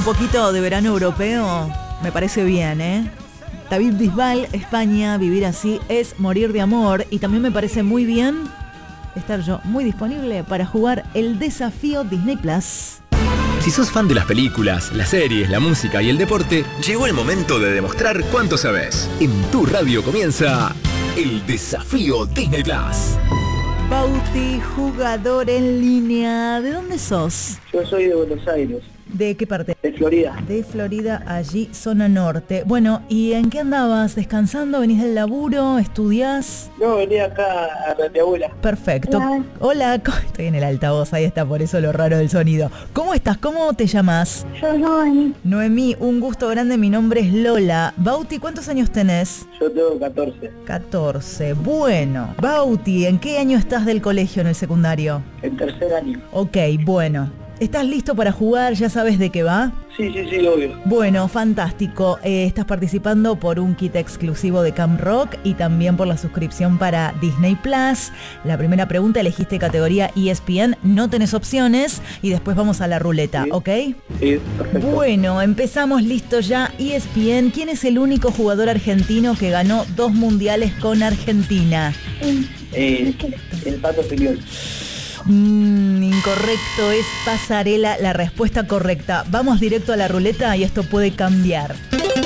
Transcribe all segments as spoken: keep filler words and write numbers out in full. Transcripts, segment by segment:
Un poquito de verano europeo, me parece bien, ¿eh? David Bisbal, España, vivir así es morir de amor. Y también me parece muy bien estar yo muy disponible para jugar el desafío Disney Plus. Si sos fan de las películas, las series, la música y el deporte, llegó el momento de demostrar cuánto sabes. En tu radio comienza el desafío Disney Plus. Bauti, jugador en línea. ¿De dónde sos? Yo soy de Buenos Aires. ¿De qué parte? De Florida. De Florida, allí, zona norte. Bueno, ¿y en qué andabas? ¿Descansando? ¿Venís del laburo? ¿Estudiás? No, venía acá a ver a mi abuela. Perfecto. Hola. Hola, estoy en el altavoz, ahí está, por eso lo raro del sonido. ¿Cómo estás? ¿Cómo te llamas? Yo, Noemí. Noemí, un gusto grande, mi nombre es Lola. Bauti, ¿cuántos años tenés? Yo tengo catorce. catorce, bueno. Bauti, ¿en qué año estás del colegio en el secundario? En tercer año. Ok, bueno. ¿Estás listo para jugar? ¿Ya sabes de qué va? Sí, sí, sí, obvio. Bueno, fantástico. Eh, estás participando por un kit exclusivo de Camp Rock y también por la suscripción para Disney Plus. La primera pregunta, elegiste categoría E S P N, no tenés opciones y después vamos a la ruleta, Sí. ¿ok? Sí, perfecto. Bueno, empezamos, listo ya. E S P N, ¿quién es el único jugador argentino que ganó dos mundiales con Argentina? Eh, el Pato Filiol. Mm, incorrecto, es Pasarela la respuesta correcta. Vamos directo a la ruleta y esto puede cambiar.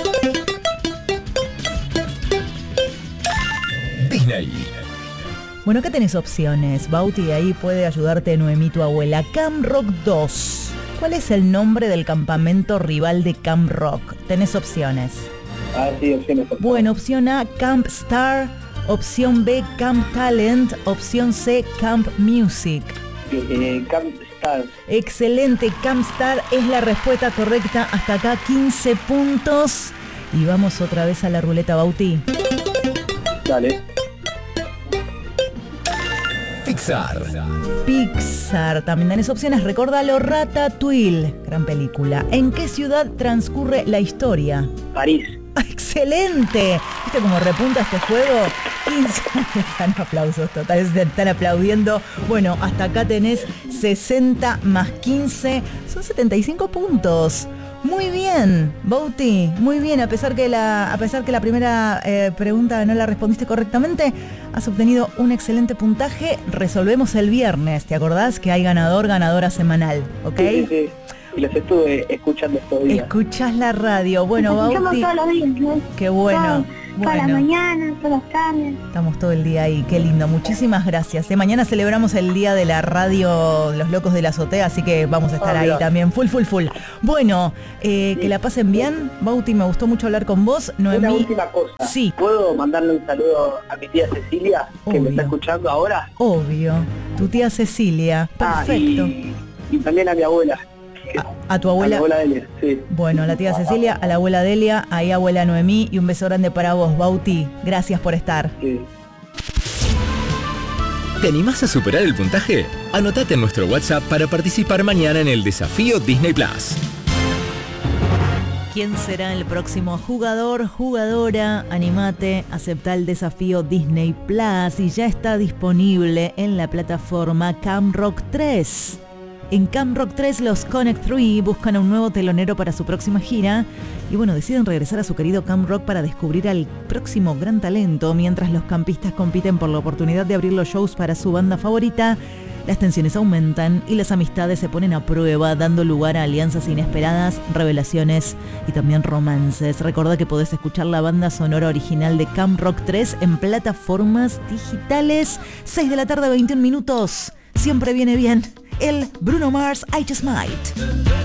Disney. Bueno, acá tenés opciones, Bauti, ahí puede ayudarte Noemí, tu abuela. Camp Rock dos. ¿Cuál es el nombre del campamento rival de Camp Rock? Tenés opciones. Ah, sí, opciones. por favor. Bueno, opción A, Camp Star. Opción B, Camp Talent. Opción C, Camp Music. Eh, Camp Star. Excelente, Camp Star es la respuesta correcta. Hasta acá quince puntos. Y vamos otra vez a la ruleta, Bauti. Dale. Pixar. Pixar, también tenés opciones. Recórdalo, Ratatouille, gran película. ¿En qué ciudad transcurre la historia? París. ¡Excelente! ¿Viste cómo repunta este juego? quince Están aplausos totales, se están aplaudiendo. Bueno, hasta acá tenés sesenta más quince, son setenta y cinco puntos. Muy bien, Bauti, muy bien. A pesar que la, a pesar que la primera eh, pregunta no la respondiste correctamente, has obtenido un excelente puntaje. Resolvemos el viernes, ¿te acordás? Que hay ganador, ganadora semanal, ¿ok? Sí, sí, sí. Y los estuve escuchando estos días. Escuchás la radio. Bueno, Nos escuchamos Bauti, todos los días, ¿no? qué bueno. Todas, todas las Bueno, mañanas, todas las tardes. estamos todo el día ahí, qué lindo. Muchísimas gracias. ¿eh? Mañana celebramos el día de la radio Los Locos de la Azotea, así que vamos a estar Ah, ahí mirá. también, full, full, full. Bueno, eh, Sí. que la pasen bien. Bauti, me gustó mucho hablar con vos. Una Noemí, última cosa. Sí. ¿Puedo mandarle un saludo a mi tía Cecilia, que Obvio. me está escuchando ahora? obvio. Tu tía Cecilia, Ah, perfecto. y, y también a mi abuela. que- A, a tu abuela. A mi abuela Delia, sí. Bueno, a la tía Cecilia, a la abuela Delia, ahí abuela Noemí y un beso grande para vos, Bauti. Gracias por estar. sí. ¿Te animás a superar el puntaje? Anotate en nuestro WhatsApp para participar mañana en el desafío Disney Plus. ¿Quién será el próximo jugador, jugadora? Animate, acepta el desafío Disney Plus y ya está disponible en la plataforma Camp Rock tres. En Camp Rock tres los Connect tres buscan a un nuevo telonero para su próxima gira y bueno, deciden regresar a su querido Camp Rock para descubrir al próximo gran talento. Mientras los campistas compiten por la oportunidad de abrir los shows para su banda favorita, las tensiones aumentan y las amistades se ponen a prueba, dando lugar a alianzas inesperadas, revelaciones y también romances. Recordá que podés escuchar la banda sonora original de Camp Rock tres en plataformas digitales. seis de la tarde, veintiún minutos. Siempre viene bien. El Bruno Mars, I Just Might.